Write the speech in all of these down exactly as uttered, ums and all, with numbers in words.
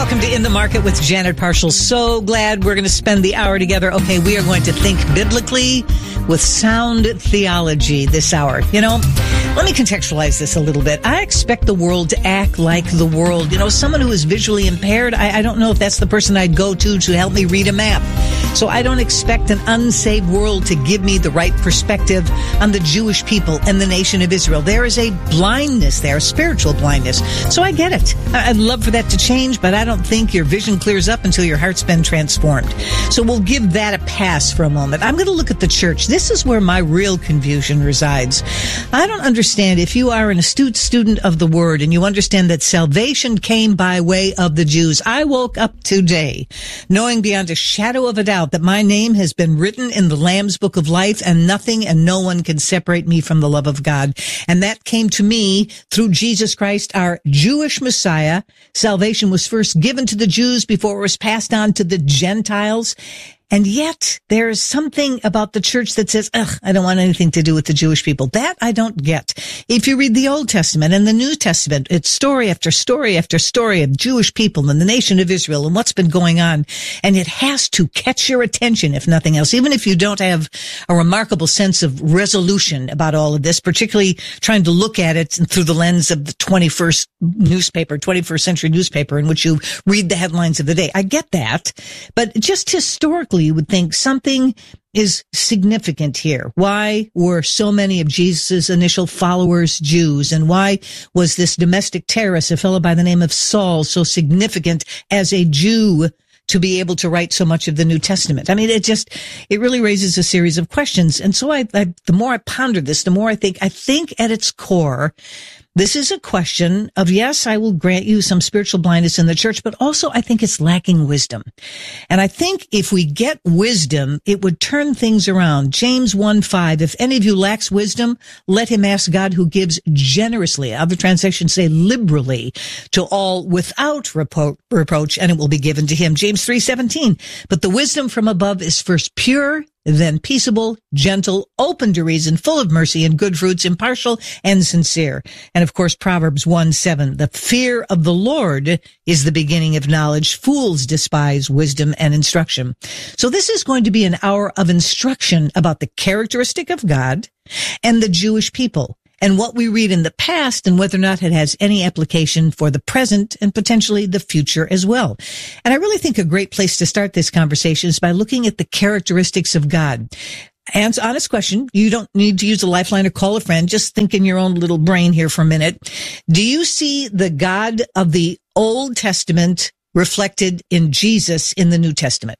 Welcome to In the Market with Janet Parshall. So glad we're going to spend the hour together. Okay, we are going to think biblically with sound theology this hour. You know, let me contextualize this a little bit. I expect the world to act like the world. You know, someone who is visually impaired, I, I don't know if that's the person I'd go to to help me read a map. So I don't expect an unsaved world to give me the right perspective on the Jewish people and the nation of Israel. There is a blindness there, a spiritual blindness. So I get it. I'd love for that to change, but I don't think your vision clears up until your heart's been transformed. So we'll give that a pass for a moment. I'm going to look at the church. This is where my real confusion resides. I don't understand if you are an astute student of the word and you understand that salvation came by way of the Jews. I woke up today knowing beyond a shadow of a doubt that my name has been written in the Lamb's Book of Life, and nothing and no one can separate me from the love of God. And that came to me through Jesus Christ, our Jewish Messiah. Salvation was first given to the Jews before it was passed on to the Gentiles. And yet there is something about the church that says, ugh, I don't want anything to do with the Jewish people. That I don't get. If you read the Old Testament and the New Testament, it's story after story after story of Jewish people and the nation of Israel and what's been going on. And it has to catch your attention, if nothing else, even if you don't have a remarkable sense of resolution about all of this, particularly trying to look at it through the lens of the twenty-first newspaper, twenty-first century newspaper in which you read the headlines of the day. I get that. But just historically, you would think something is significant here. Why were so many of Jesus' initial followers Jews? And why was this domestic terrorist, a fellow by the name of Saul, so significant as a Jew to be able to write so much of the New Testament? I mean, it just, it really raises a series of questions. And so I, I the more I ponder this, the more I think, I think at its core, this is a question of, yes, I will grant you some spiritual blindness in the church, but also I think it's lacking wisdom. And I think if we get wisdom, it would turn things around. James one five, if any of you lacks wisdom, let him ask God, who gives generously. Other translations say liberally to all without repro- reproach, and it will be given to him. James three seventeen, but the wisdom from above is first pure, then peaceable, gentle, open to reason, full of mercy and good fruits, impartial and sincere. And of course, Proverbs one seven, the fear of the Lord is the beginning of knowledge. Fools despise wisdom and instruction. So this is going to be an hour of instruction about the characteristic of God and the Jewish people, and what we read in the past and whether or not it has any application for the present and potentially the future as well. And I really think a great place to start this conversation is by looking at the characteristics of God. And honest question, you don't need to use a lifeline or call a friend. Just think in your own little brain here for a minute. Do you see the God of the Old Testament reflected in Jesus in the New Testament?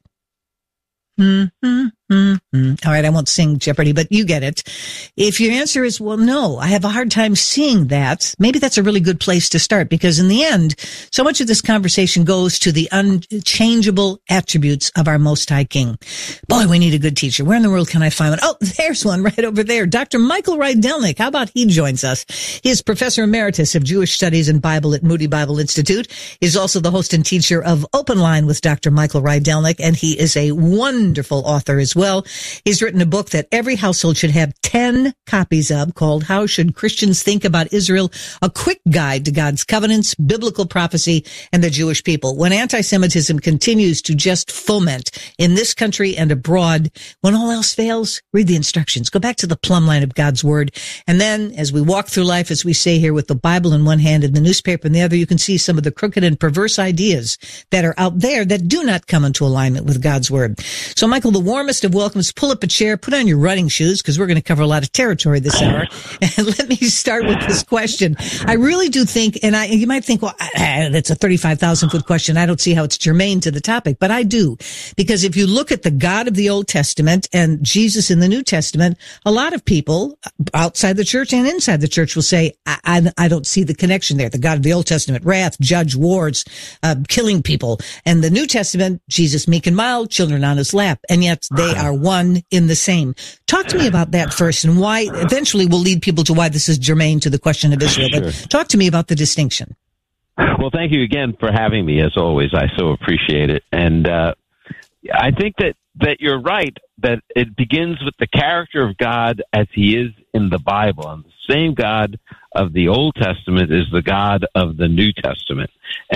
Mm-hmm. Mm-hmm. All right, I won't sing Jeopardy, but you get it. If your answer is, well, no, I have a hard time seeing that, maybe that's a really good place to start, because in the end, so much of this conversation goes to the unchangeable attributes of our Most High King. Boy, we need a good teacher. Where in the world can I find one? Oh, there's one right over there. Doctor Michael Rydelnik. How about he joins us? He is Professor Emeritus of Jewish Studies and Bible at Moody Bible Institute. He's also the host and teacher of Open Line with Doctor Michael Rydelnik, and he is a wonderful author as well. He's written a book that every household should have ten copies of, called How Should Christians Think About Israel? A Quick Guide to God's Covenants, Biblical Prophecy, and the Jewish People. When anti-Semitism continues to just foment in this country and abroad, when all else fails, read the instructions. Go back to the plumb line of God's Word. And then, as we walk through life, as we say here, with the Bible in one hand and the newspaper in the other, you can see some of the crooked and perverse ideas that are out there that do not come into alignment with God's Word. So, Michael, the warmest of welcomes. Pull up a chair, put on your running shoes, because we're going to cover a lot of territory this hour. And let me start with this question. I really do think, and I, you might think, well, that's a thirty-five thousand foot question. I don't see how it's germane to the topic, but I do. Because if you look at the God of the Old Testament and Jesus in the New Testament, a lot of people outside the church and inside the church will say, I, I, I don't see the connection there. The God of the Old Testament, wrath, judge, wars, uh, killing people. And the New Testament, Jesus meek and mild, children on his lap. And yet they are one in the same. Talk to me about that first, and why eventually we'll lead people to why this is germane to the question of Israel. But sure. Talk to me about the distinction. Well, thank you again for having me, as always. I so appreciate it. And uh, I think that, that you're right, that it begins with the character of God as he is in the Bible. And the same God of the Old Testament is the God of the New Testament. And I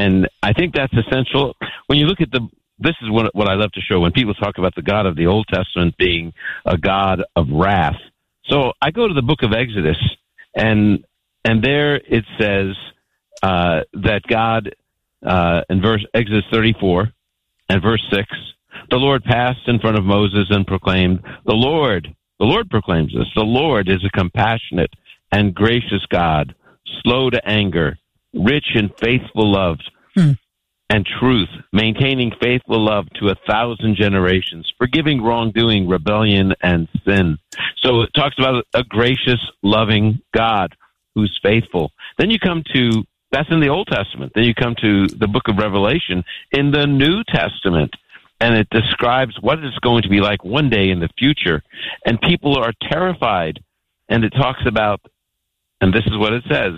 I think that's essential. When you look at the, this is what, what I love to show when people talk about the God of the Old Testament being a God of wrath. So I go to the book of Exodus, and and there it says uh, that God, uh, in verse Exodus thirty-four and verse six, the Lord passed in front of Moses and proclaimed, the Lord, the Lord proclaims this, the Lord is a compassionate and gracious God, slow to anger, rich in faithful love hmm. and truth, maintaining faithful love to a thousand generations, forgiving wrongdoing, rebellion, and sin. So it talks about a gracious, loving God who's faithful. Then you come to, that's in the Old Testament. Then you come to the book of Revelation in the New Testament, and it describes what it's going to be like one day in the future. And people are terrified. And it talks about, and this is what it says,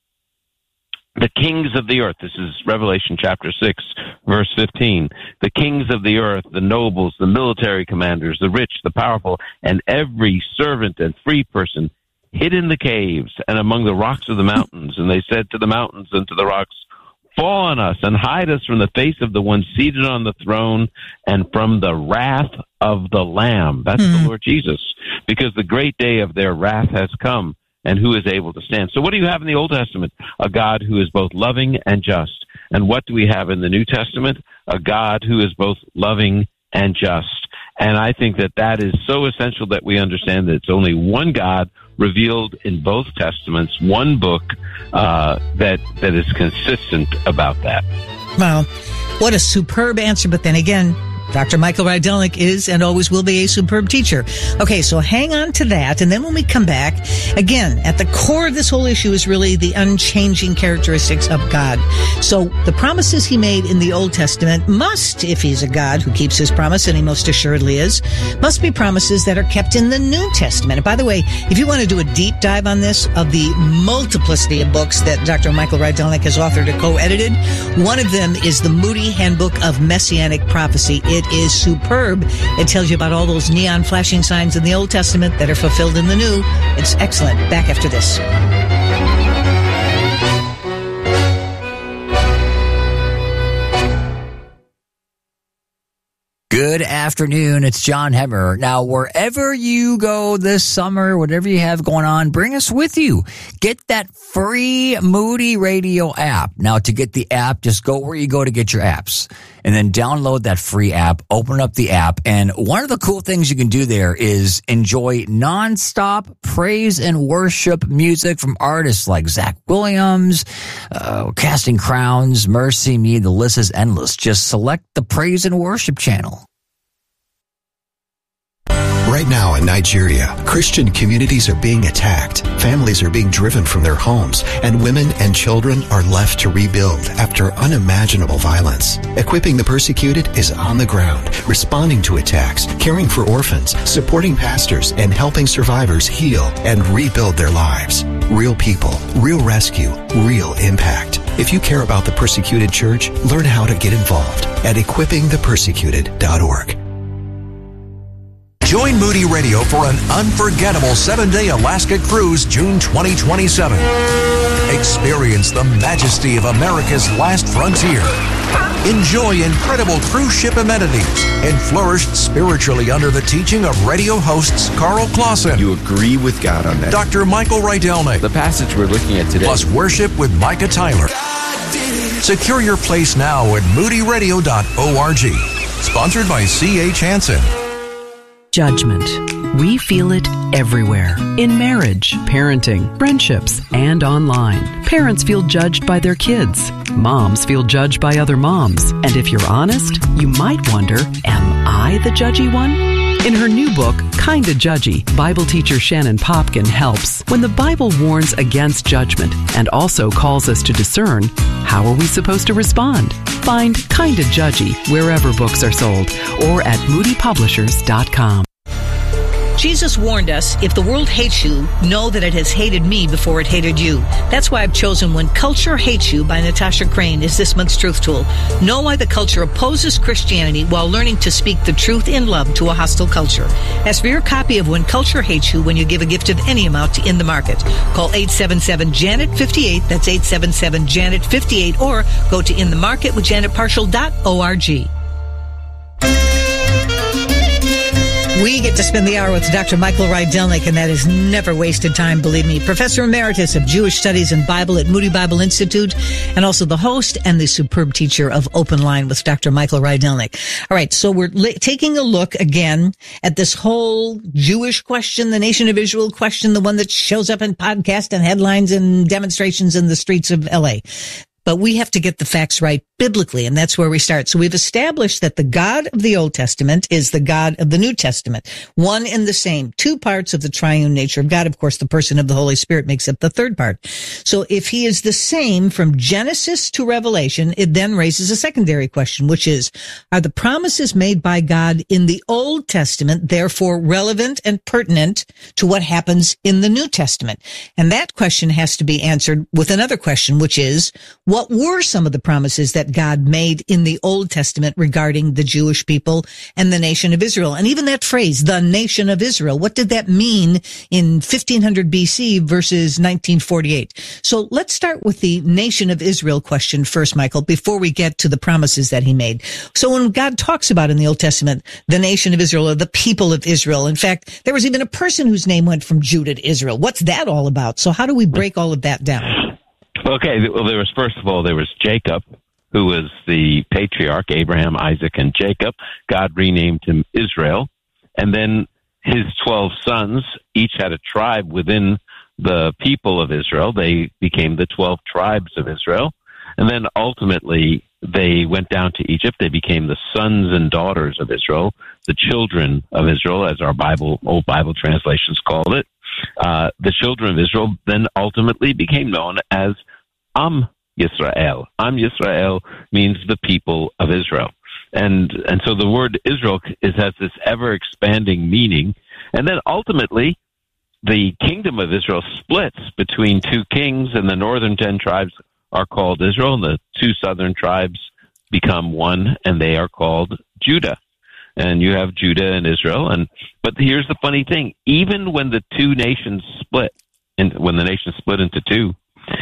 the kings of the earth, this is Revelation chapter six, verse fifteen, the kings of the earth, the nobles, the military commanders, the rich, the powerful, and every servant and free person hid in the caves and among the rocks of the mountains. And they said to the mountains and to the rocks, fall on us and hide us from the face of the one seated on the throne and from the wrath of the Lamb. That's mm. the Lord Jesus, because the great day of their wrath has come, and who is able to stand? So what do you have in the Old Testament? A God who is both loving and just. And what do we have in the New Testament? A God who is both loving and just. And I think that that is so essential that we understand that it's only one God revealed in both Testaments, one book uh, that that is consistent about that. Wow. What a superb answer. But then again, Doctor Michael Rydelnik is and always will be a superb teacher. Okay, so hang on to that. And then when we come back, again, at the core of this whole issue is really the unchanging characteristics of God. So the promises he made in the Old Testament must, if he's a God who keeps his promise, and he most assuredly is, must be promises that are kept in the New Testament. And by the way, if you want to do a deep dive on this, of the multiplicity of books that Doctor Michael Rydelnik has authored or co-edited, one of them is the Moody Handbook of Messianic Prophecy. It is superb. It tells you about all those neon flashing signs in the Old Testament that are fulfilled in the New. It's excellent. Back after this. Good afternoon. It's John Hemmer. Now, wherever you go this summer, whatever you have going on, bring us with you. Get that free Moody Radio app. Now, to get the app, just go where you go to get your apps and then download that free app, open up the app. And one of the cool things you can do there is enjoy nonstop praise and worship music from artists like Zach Williams, uh, Casting Crowns, Mercy Me. The list is endless. Just select the praise and worship channel. Right now in Nigeria, Christian communities are being attacked, families are being driven from their homes, and women and children are left to rebuild after unimaginable violence. Equipping the Persecuted is on the ground, responding to attacks, caring for orphans, supporting pastors, and helping survivors heal and rebuild their lives. Real people, real rescue, real impact. If you care about the Persecuted Church, learn how to get involved at equipping the persecuted dot org. Join Moody Radio for an unforgettable seven-day Alaska cruise June twenty twenty-seven. Experience the majesty of America's last frontier. Enjoy incredible cruise ship amenities and flourish spiritually under the teaching of radio hosts Carl Clausen. You agree with God on that. Doctor Michael Rydelnik. The passage we're looking at today. Plus worship with Micah Tyler. Secure your place now at moody radio dot org. Sponsored by C H Hansen. Judgment. We feel it everywhere. In marriage, parenting, friendships, and online. Parents feel judged by their kids. Moms feel judged by other moms. And if you're honest, you might wonder, am I the judgy one? In her new book, Kinda Judgy, Bible teacher Shannon Popkin helps. When the Bible warns against judgment and also calls us to discern, how are we supposed to respond? Find Kinda Judgy wherever books are sold or at moody publishers dot com. Jesus warned us, if the world hates you, know that it has hated me before it hated you. That's why I've chosen When Culture Hates You by Natasha Crane as this month's Truth Tool. Know why the culture opposes Christianity while learning to speak the truth in love to a hostile culture. Ask for your copy of When Culture Hates You when you give a gift of any amount to In the Market. Call eight seven seven, Janet fifty-eight, that's eight seven seven, Janet fifty-eight, or go to in the market with janet parshall dot org. We get to spend the hour with Doctor Michael Rydelnik, and that is never wasted time, believe me. Professor Emeritus of Jewish Studies and Bible at Moody Bible Institute, and also the host and the superb teacher of Open Line with Doctor Michael Rydelnik. All right, so we're li- taking a look again at this whole Jewish question, the Nation of Israel question, the one that shows up in podcasts and headlines and demonstrations in the streets of L A. But we have to get the facts right biblically, and that's where we start. So we've established that the God of the Old Testament is the God of the New Testament. One and the same. Two parts of the triune nature of God. Of course, the person of the Holy Spirit makes up the third part. So if he is the same from Genesis to Revelation, it then raises a secondary question, which is, are the promises made by God in the Old Testament therefore relevant and pertinent to what happens in the New Testament? And that question has to be answered with another question, which is, what were some of the promises that God made in the Old Testament regarding the Jewish people and the nation of Israel? And even that phrase, the nation of Israel, what did that mean in fifteen hundred B C versus nineteen forty-eight? So let's start with the nation of Israel question first, Michael, before we get to the promises that he made. So when God talks about in the Old Testament, the nation of Israel or the people of Israel, in fact, there was even a person whose name went from Judah to Israel. What's that all about? So how do we break all of that down? Okay, well, there was, first of all, there was Jacob, who was the patriarch, Abraham, Isaac, and Jacob. God renamed him Israel. And then his twelve sons each had a tribe within the people of Israel. They became the twelve tribes of Israel. And then ultimately, they went down to Egypt. They became the sons and daughters of Israel, the children of Israel, as our Bible, old Bible translations called it. Uh, the children of Israel then ultimately became known as Am Yisrael. Am Yisrael means the people of Israel. And and so the word Israel is, has this ever-expanding meaning. And then ultimately, the kingdom of Israel splits between two kings, and the northern ten tribes are called Israel, and the two southern tribes become one, and they are called Judah. And you have Judah and Israel. And but here's the funny thing. Even when the two nations split, and when the nation split into two,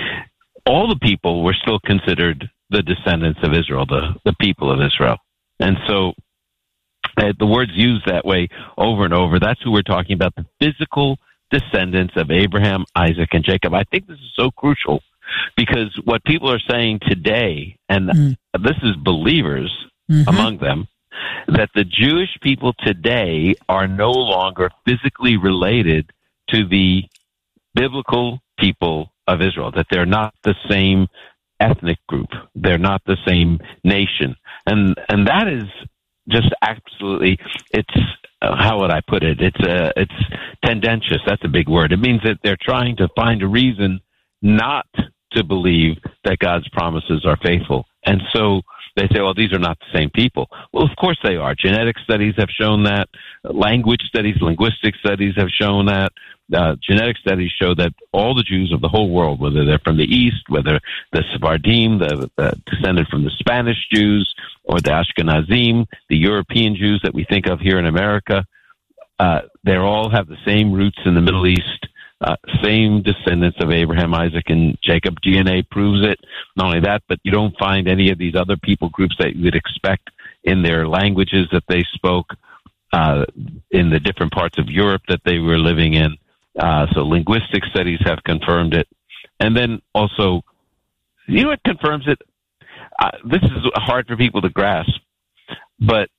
all the people were still considered the descendants of Israel, the, the people of Israel. And so uh, the word's used that way over and over. That's who we're talking about, the physical descendants of Abraham, Isaac, and Jacob. I think this is so crucial because what people are saying today, and mm. this is believers mm-hmm. among them, that the Jewish people today are no longer physically related to the biblical people of Israel, that they're not the same ethnic group. They're not the same nation. And and that is just absolutely, it's, uh, how would I put it? It's uh, it's tendentious. That's a big word. It means that they're trying to find a reason not to believe that God's promises are faithful. And so they say, well, these are not the same people. Well, of course they are. Genetic studies have shown that. Language studies, linguistic studies have shown that. Uh, genetic studies show that all the Jews of the whole world, whether they're from the East, whether the Sephardim, the, the descended from the Spanish Jews, or the Ashkenazim, the European Jews that we think of here in America, uh, they all have the same roots in the Middle East, uh, same descendants of Abraham, Isaac, and Jacob. D N A proves it. Not only that, but you don't find any of these other people groups that you would expect in their languages that they spoke uh, in the different parts of Europe that they were living in. Uh, so linguistic studies have confirmed it. And then also, you know what confirms it? Uh, this is hard for people to grasp, but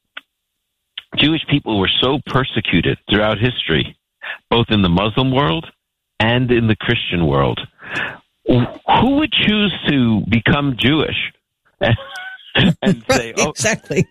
Jewish people were so persecuted throughout history, both in the Muslim world and in the Christian world. Who would choose to become Jewish and, and say, right, oh, exactly.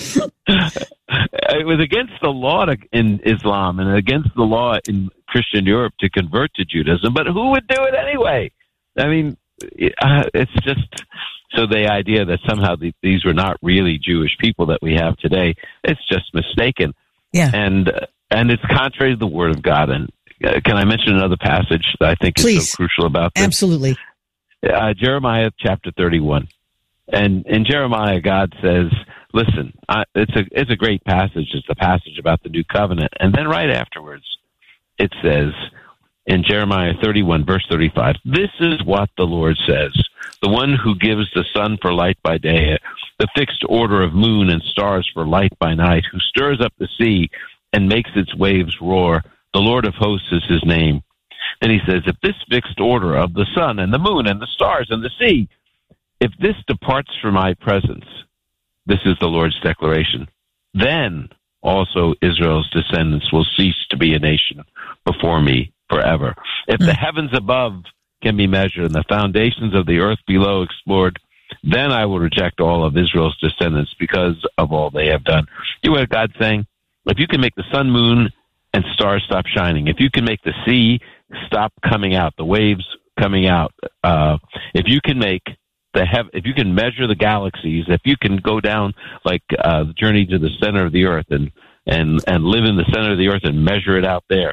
It was against the law to, in Islam and against the law in Christian Europe to convert to Judaism, but who would do it anyway? I mean, uh, it's just, so the idea that somehow the, these were not really Jewish people that we have today, it's just mistaken. Yeah. And uh, and it's contrary to the Word of God. And uh, can I mention another passage that I think is Please. so crucial about this? Absolutely. Uh, Jeremiah chapter thirty-one. And in Jeremiah, God says, listen, I, it's a it's a great passage. It's a passage about the new covenant. And then right afterwards, it says in Jeremiah thirty-one, verse thirty-five, this is what the Lord says, the one who gives the sun for light by day, the fixed order of moon and stars for light by night, who stirs up the sea and makes its waves roar. The Lord of hosts is his name. And he says, if this fixed order of the sun and the moon and the stars and the sea, if this departs from my presence, this is the Lord's declaration, then also Israel's descendants will cease to be a nation before me forever. If the heavens above can be measured and the foundations of the earth below explored, then I will reject all of Israel's descendants because of all they have done. You know what God's saying? If you can make the sun, moon, and stars stop shining, if you can make the sea stop coming out, the waves coming out, uh, if you can make the hev- if you can measure the galaxies, if you can go down like uh, the journey to the center of the earth and, and, and live in the center of the earth and measure it out there,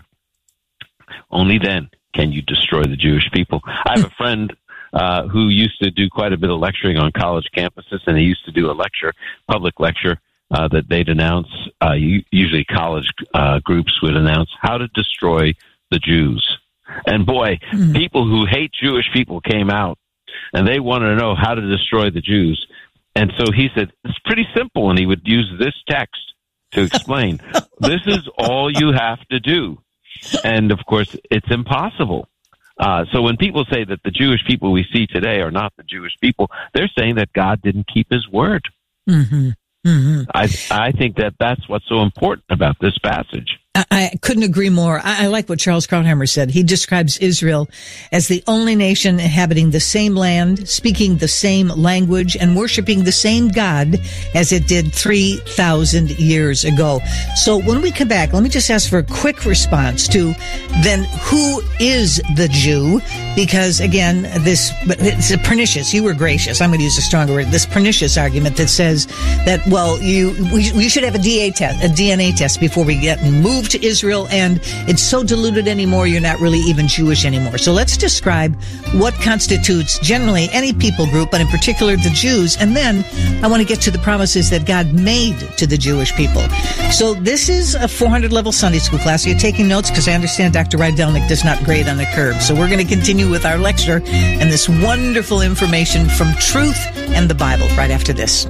only then can you destroy the Jewish people. I have a friend uh, who used to do quite a bit of lecturing on college campuses, and he used to do a lecture, public lecture, uh, that they'd announce, uh, usually college uh, groups would announce how to destroy the Jews. And boy, mm. people who hate Jewish people came out, and they wanted to know how to destroy the Jews. And so he said, it's pretty simple, and he would use this text to explain, this is all you have to do. And, of course, it's impossible. Uh, so when people say that the Jewish people we see today are not the Jewish people, they're saying that God didn't keep his word. Mm-hmm. Mm-hmm. I, I think that that's what's so important about this passage. I, I couldn't agree more. I, I like what Charles Krauthammer said. He describes Israel as the only nation inhabiting the same land, speaking the same language, and worshiping the same God as it did three thousand years ago. So when we come back, let me just ask for a quick response to then who is the Jew? Because again, this it's a pernicious, you were gracious, I'm going to use a stronger word, this pernicious argument that says that, well, you we, we should have a D N A test, a D N A test before we get moved to Israel, and it's so diluted anymore, you're not really even Jewish anymore. So let's describe what constitutes generally any people group, but in particular the Jews, and then I want to get to the promises that God made to the Jewish people. So this is a four hundred level Sunday school class. You're taking notes because I understand Doctor Rydelnik does not grade on the curve. So we're going to continue with our lecture and this wonderful information from Truth and the Bible right after this.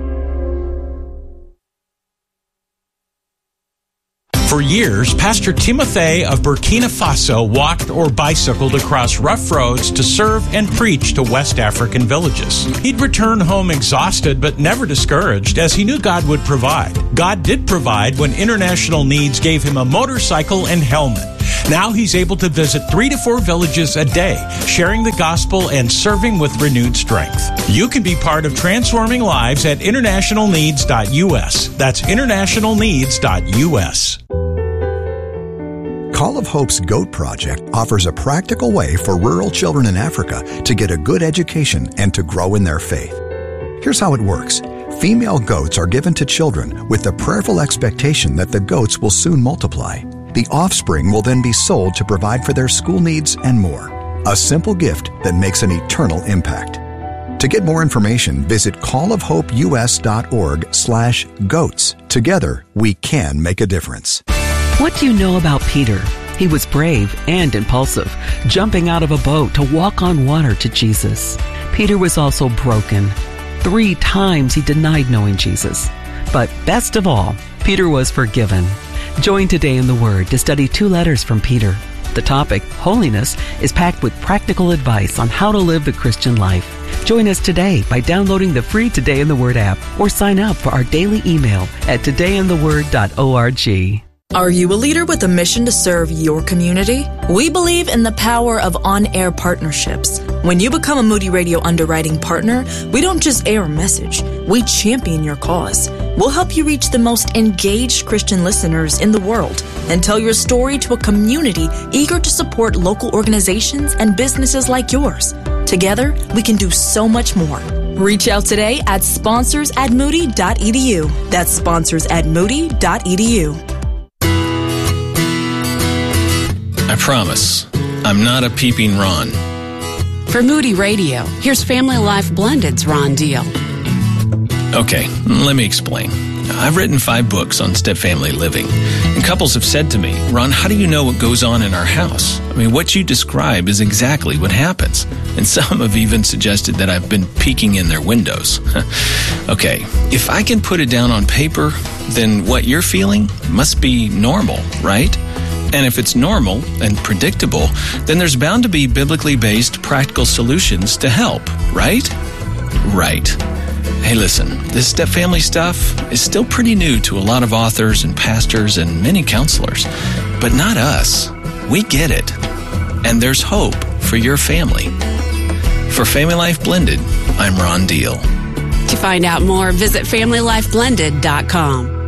For years, Pastor Timothy of Burkina Faso walked or bicycled across rough roads to serve and preach to West African villages. He'd return home exhausted but never discouraged, as he knew God would provide. God did provide when International Needs gave him a motorcycle and helmet. Now he's able to visit three to four villages a day, sharing the gospel and serving with renewed strength. You can be part of transforming lives at international needs dot U S. That's international needs dot U S. Call of Hope's GOAT Project offers a practical way for rural children in Africa to get a good education and to grow in their faith. Here's how it works. Female goats are given to children with the prayerful expectation that the goats will soon multiply. The offspring will then be sold to provide for their school needs and more. A simple gift that makes an eternal impact. To get more information, visit call of hope U S dot org slash goats. Together, we can make a difference. What do you know about Peter? He was brave and impulsive, jumping out of a boat to walk on water to Jesus. Peter was also broken. Three times he denied knowing Jesus. But best of all, Peter was forgiven. Join Today in the Word to study two letters from Peter. The topic, holiness, is packed with practical advice on how to live the Christian life. Join us today by downloading the free Today in the Word app or sign up for our daily email at today in the word dot org. Are you a leader with a mission to serve your community? We believe in the power of on-air partnerships. When you become a Moody Radio underwriting partner, we don't just air a message, we champion your cause. We'll help you reach the most engaged Christian listeners in the world and tell your story to a community eager to support local organizations and businesses like yours. Together, we can do so much more. Reach out today at sponsors at moody dot e d u. That's sponsors at moody dot e d u. promise, I'm not a peeping Ron. For Moody Radio, here's Family Life Blended's Ron Deal. Okay, let me explain. I've written five books on step-family living, and couples have said to me, Ron, how do you know what goes on in our house? I mean, what you describe is exactly what happens. And some have even suggested that I've been peeking in their windows. Okay, if I can put it down on paper, then what you're feeling must be normal, right? And if it's normal and predictable, then there's bound to be biblically based practical solutions to help, right? Right. Hey, listen, this step-family stuff is still pretty new to a lot of authors and pastors and many counselors. But not us. We get it. And there's hope for your family. For Family Life Blended, I'm Ron Deal. To find out more, visit family life blended dot com.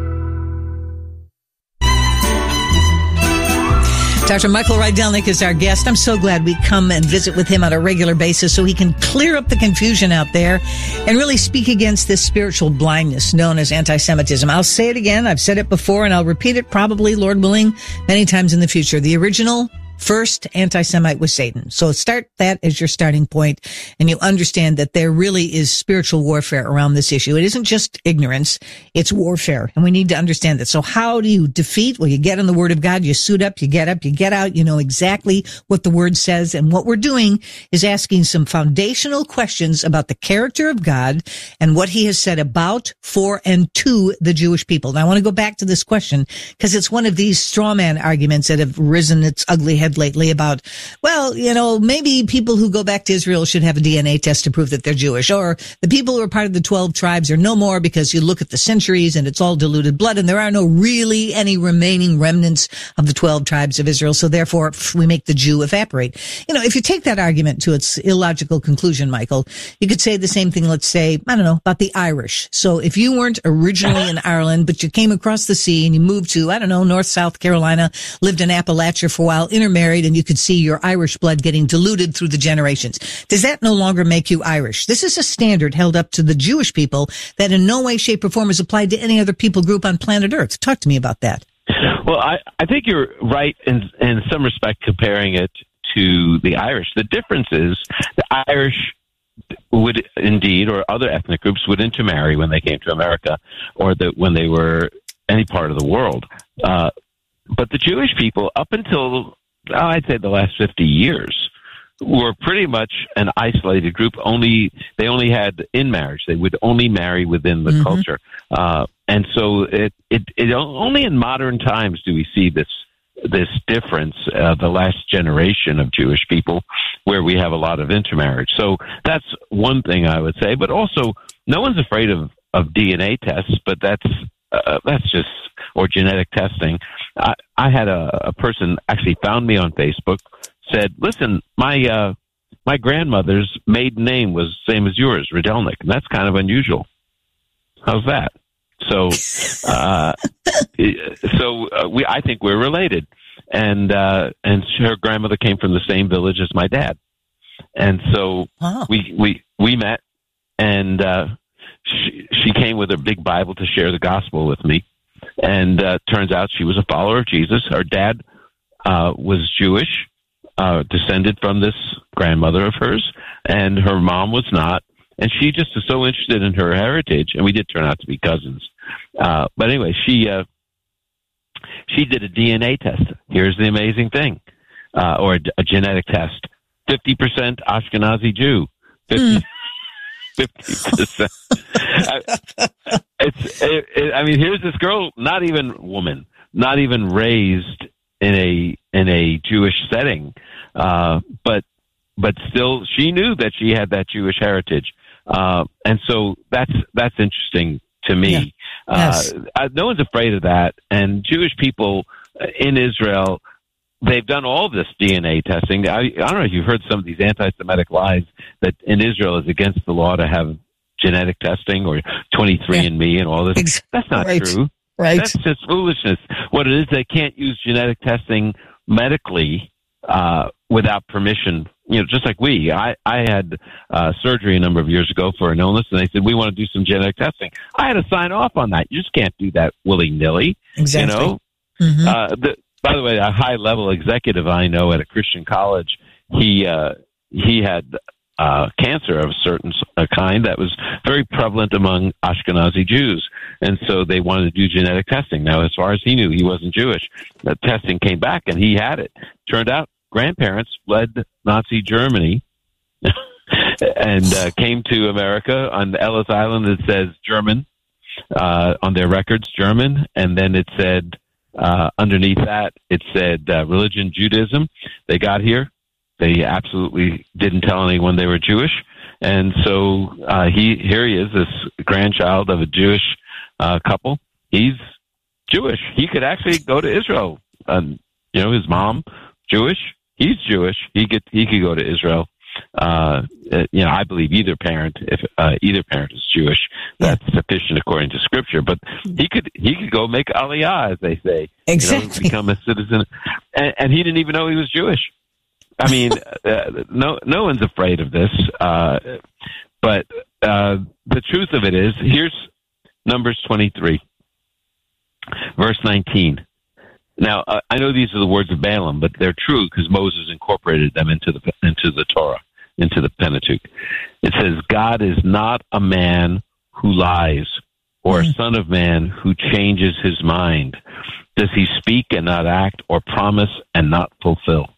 Doctor Michael Rydelnik is our guest. I'm so glad we come and visit with him on a regular basis so he can clear up the confusion out there and really speak against this spiritual blindness known as anti-Semitism. I'll say it again. I've said it before, and I'll repeat it probably, Lord willing, many times in the future. The original first anti-Semite was Satan. So start that as your starting point, and you understand that there really is spiritual warfare around this issue. It isn't just ignorance, it's warfare, and we need to understand that. So how do you defeat? Well, you get in the Word of God, you suit up, you get up, you get out, you know exactly what the Word says, and what we're doing is asking some foundational questions about the character of God and what He has said about, for, and to the Jewish people. Now, I want to go back to this question because it's one of these straw man arguments that have risen its ugly head lately about, well, you know, maybe people who go back to Israel should have a D N A test to prove that they're Jewish, or the people who are part of the twelve tribes are no more because you look at the centuries and it's all diluted blood and there are no really any remaining remnants of the twelve tribes of Israel, so therefore we make the Jew evaporate. You know, if you take that argument to its illogical conclusion, Michael, you could say the same thing, let's say, I don't know, about the Irish. So if you weren't originally in Ireland, but you came across the sea and you moved to, I don't know, North, South Carolina, lived in Appalachia for a while, intermarried, and you could see your Irish blood getting diluted through the generations. Does that no longer make you Irish? This is a standard held up to the Jewish people that in no way, shape, or form is applied to any other people group on planet Earth. Talk to me about that. Well, I, I think you're right in, in some respect comparing it to the Irish. The difference is the Irish would indeed, or other ethnic groups, would intermarry when they came to America, or the, when they were any part of the world. Uh, but the Jewish people, up until Oh, I'd say the last fifty years, were pretty much an isolated group. Only they only had in marriage. They would only marry within the mm-hmm. culture, uh, and so it, it it only in modern times do we see this this difference. Uh, the last generation of Jewish people, where we have a lot of intermarriage. So that's one thing I would say. But also, no one's afraid of of D N A tests, but that's uh, that's just or genetic testing. I, I had a, a person actually found me on Facebook, said, listen, my uh, my grandmother's maiden name was same as yours, Rydelnik, and that's kind of unusual. How's that? So, uh, so uh, we I think we're related, and uh, and her grandmother came from the same village as my dad, and so oh. we we we met, and uh, she she came with her big Bible to share the gospel with me. And uh, turns out she was a follower of Jesus. Her dad uh, was Jewish, uh, descended from this grandmother of hers, and her mom was not. And she just was so interested in her heritage, and we did turn out to be cousins. Uh, but anyway, she uh, she did a D N A test. Here's the amazing thing, uh, or a, a genetic test: fifty percent Ashkenazi Jew, fifty. Mm. Fifty percent. It's. It, it, I mean, here's this girl, not even woman, not even raised in a in a Jewish setting, uh, but but still, she knew that she had that Jewish heritage, uh, and so that's that's interesting to me. Yeah. Yes. Uh, I, no one's afraid of that, and Jewish people in Israel. They've done all this D N A testing. I, I don't know if you've heard some of these anti-Semitic lies that in Israel it's against the law to have genetic testing or twenty-three and me and all this. Exactly. That's not right. true. Right. That's just foolishness. What it is, they can't use genetic testing medically uh, without permission. You know, just like we. I, I had uh, surgery a number of years ago for an illness, and they said, we want to do some genetic testing. I had to sign off on that. You just can't do that willy-nilly. Exactly. You know? Mm-hmm. Uh, the, by the way, a high-level executive I know at a Christian college, he uh, he had uh, cancer of a certain uh, kind that was very prevalent among Ashkenazi Jews, and so they wanted to do genetic testing. Now, as far as he knew, he wasn't Jewish. The testing came back, and he had it. Turned out, grandparents fled Nazi Germany and uh, came to America. On Ellis Island, it says German. Uh, on their records, German, and then it said uh, underneath that it said uh, religion, Judaism. They got here, they absolutely didn't tell anyone they were Jewish, and so uh, he here he is, this grandchild of a Jewish uh, couple. He's Jewish. He could actually go to Israel. Um, you know, his mom Jewish. He's Jewish. He could he could go to Israel. Uh, you know, I believe either parent, if uh, either parent is Jewish, that's yeah. sufficient according to Scripture. But he could he could go make Aliyah, as they say, exactly, you know, become a citizen, and, and he didn't even know he was Jewish. I mean, uh, no no one's afraid of this. Uh, but uh, the truth of it is, here's Numbers twenty-three, verse nineteen. Now, uh, I know these are the words of Balaam, but they're true because Moses incorporated them into the into the Torah, into the Pentateuch. It says, God is not a man who lies, or mm-hmm. a son of man who changes his mind. Does he speak and not act, or promise and not fulfill?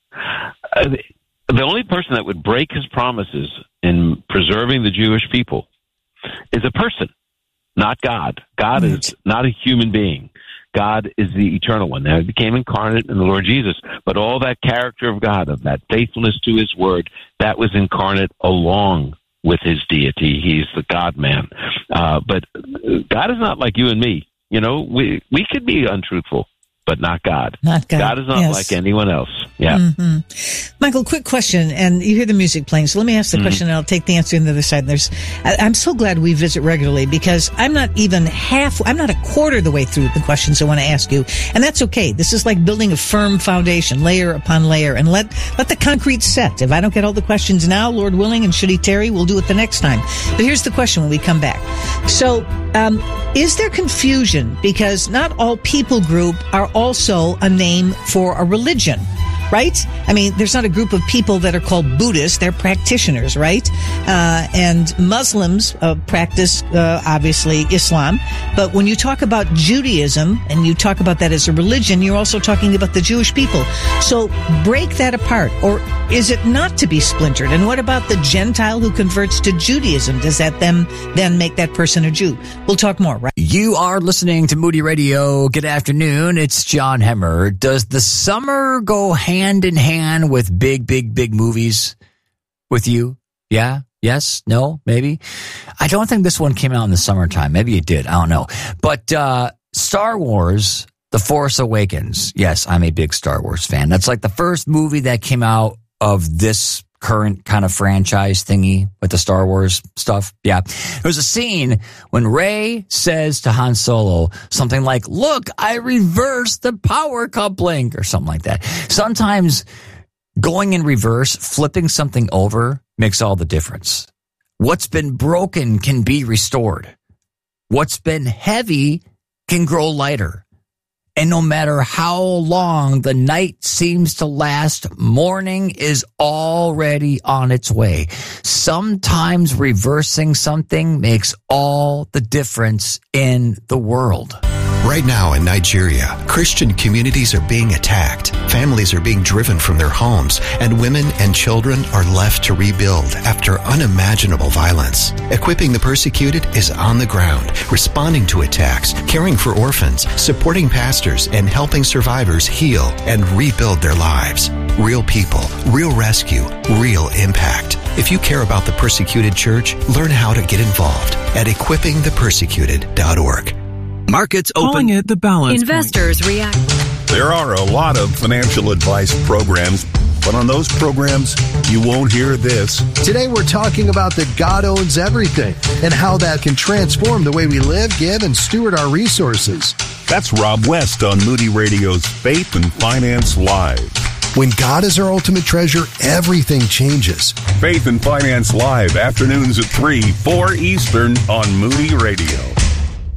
Uh, the only person that would break his promises in preserving the Jewish people is a person, not God. God mm-hmm. is not a human being. God is the eternal one. Now, he became incarnate in the Lord Jesus, but all that character of God, of that faithfulness to his word, that was incarnate along with his deity. He's the God-man. Uh, but God is not like you and me. You know, we, we could be untruthful, but not God. Not God. God is not yes. like anyone else. Yeah. Mm-hmm. Michael, quick question, and you hear the music playing, so let me ask the mm-hmm. question, and I'll take the answer on the other side. There's, I, I'm so glad we visit regularly, because I'm not even half, I'm not a quarter of the way through the questions I want to ask you, and that's okay. This is like building a firm foundation, layer upon layer, and let, let the concrete set. If I don't get all the questions now, Lord willing, and should he tarry, we'll do it the next time. But here's the question when we come back. So, um, is there confusion? Because not all people group are also a name for a religion, right? I mean, there's not a group of people that are called Buddhists. They're practitioners, right? Uh, and Muslims uh, practice, uh, obviously, Islam. But when you talk about Judaism and you talk about that as a religion, you're also talking about the Jewish people. So break that apart. Or is it not to be splintered? And what about the Gentile who converts to Judaism? Does that then, then make that person a Jew? We'll talk more, right? You are listening to Moody Radio. Good afternoon. It's John Hemmer. Does the summer go hand in hand with big, big, big movies with you? Yeah? Yes? No? Maybe? I don't think this one came out in the summertime. Maybe it did. I don't know. But uh Star Wars, The Force Awakens. Yes, I'm a big Star Wars fan. That's like the first movie that came out of this current kind of franchise thingy with the Star Wars stuff. Yeah. There's a scene when Rey says to Han Solo something like, look, I reversed the power coupling, or something like that. Sometimes going in reverse, flipping something over makes all the difference. What's been broken can be restored. What's been heavy can grow lighter. And no matter how long the night seems to last, morning is already on its way. Sometimes reversing something makes all the difference in the world. Right now in Nigeria, Christian communities are being attacked, families are being driven from their homes, and women and children are left to rebuild after unimaginable violence. Equipping the Persecuted is on the ground, responding to attacks, caring for orphans, supporting pastors, and helping survivors heal and rebuild their lives. Real people, real rescue, real impact. If you care about the Persecuted Church, learn how to get involved at equipping the persecuted dot org. Markets open. Calling it the balance Investors point. react. There are a lot of financial advice programs, but on those programs, you won't hear this. Today we're talking about that God owns everything and how that can transform the way we live, give, and steward our resources. That's Rob West on Moody Radio's Faith and Finance Live. When God is our ultimate treasure, everything changes. Faith and Finance Live, afternoons at three, four Eastern on Moody Radio.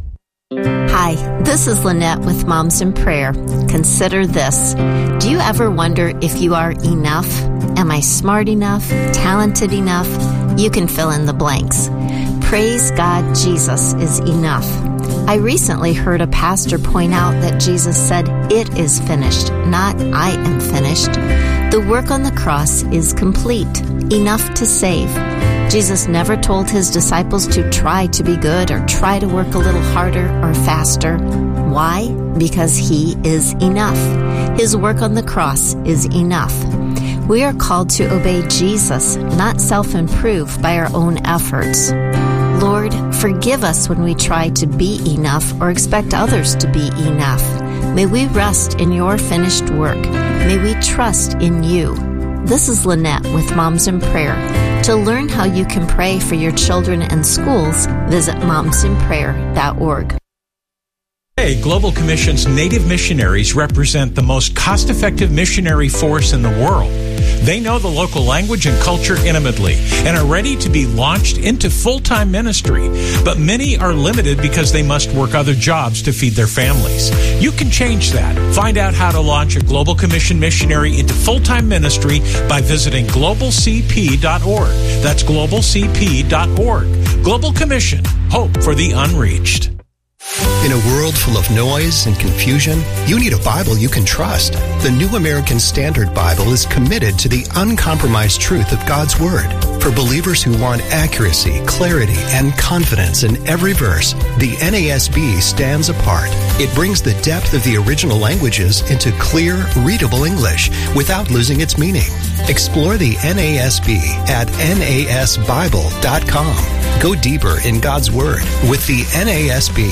Hi, this is Lynette with Moms in Prayer. Consider this. Do you ever wonder if you are enough? Am I smart enough? Talented enough? You can fill in the blanks. Praise God, Jesus is enough. I recently heard a pastor point out that Jesus said, "It is finished," not "I am finished." The work on the cross is complete, enough to save. Jesus never told his disciples to try to be good or try to work a little harder or faster. Why? Because he is enough. His work on the cross is enough. We are called to obey Jesus, not self-improve by our own efforts. Lord, forgive us when we try to be enough or expect others to be enough. May we rest in your finished work. May we trust in you. This is Lynette with Moms in Prayer. To learn how you can pray for your children and schools, visit moms in prayer dot org. Today, Global Commission's Native missionaries represent the most cost-effective missionary force in the world. They know the local language and culture intimately and are ready to be launched into full-time ministry. But many are limited because they must work other jobs to feed their families. You can change that. Find out how to launch a Global Commission missionary into full-time ministry by visiting global c p dot org. That's global c p dot org. Global Commission, hope for the unreached. In a world full of noise and confusion, you need a Bible you can trust. The New American Standard Bible is committed to the uncompromised truth of God's Word. For believers who want accuracy, clarity, and confidence in every verse, the N A S B stands apart. It brings the depth of the original languages into clear, readable English without losing its meaning. Explore the N A S B at N A S Bible dot com. Go deeper in God's Word with the N A S B.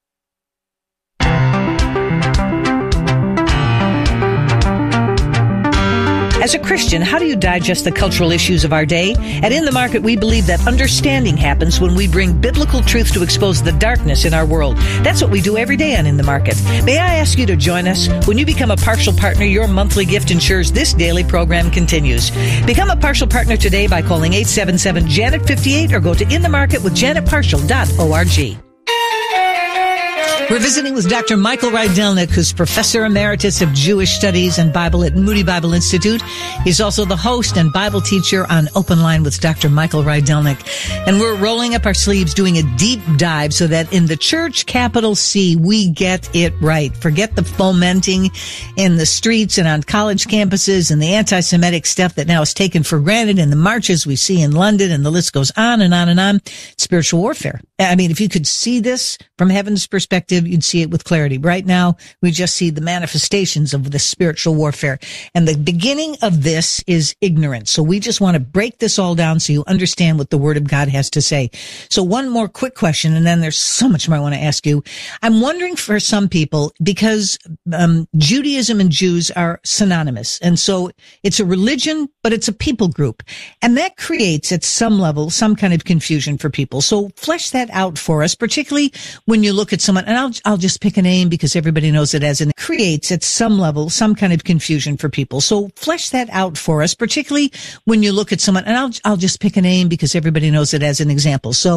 As a Christian, how do you digest the cultural issues of our day? At In the Market, we believe that understanding happens when we bring biblical truth to expose the darkness in our world. That's what we do every day on In the Market. May I ask you to join us? When you become a partial partner, your monthly gift ensures this daily program continues. Become a partial partner today by calling eight seven seven, Janet fifty-eight or go to in the market with janet partial dot org. We're visiting with Doctor Michael Rydelnik, who's Professor Emeritus of Jewish Studies and Bible at Moody Bible Institute. He's also the host and Bible teacher on Open Line with Doctor Michael Rydelnik. And we're rolling up our sleeves, doing a deep dive so that in the church, capital C, we get it right. Forget the fomenting in the streets and on college campuses and the anti-Semitic stuff that now is taken for granted in the marches we see in London, and the list goes on and on and on. Spiritual warfare. I mean, if you could see this from heaven's perspective, you'd see it with clarity. Right now, we just see the manifestations of the spiritual warfare. And the beginning of this is ignorance. So we just want to break this all down so you understand what the Word of God has to say. So one more quick question, and then there's so much more I want to ask you. I'm wondering for some people, because um, Judaism and Jews are synonymous. And so it's a religion, but it's a people group. And that creates, at some level, some kind of confusion for people. So flesh that out for us, particularly when you look at someone, and I'll, I'll just pick a name because everybody knows it as an, creates at some level, some kind of confusion for people. So flesh that out for us, particularly when you look at someone, and I'll, I'll just pick a name because everybody knows it as an example. So